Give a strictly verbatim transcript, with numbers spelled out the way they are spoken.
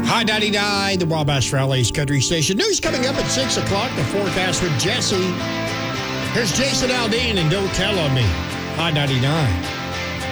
High ninety-nine, the Wabash Valley's country station. News coming up at six o'clock, the forecast with Jesse. Here's Jason Aldean and Don't Tell on Me. High ninety-nine.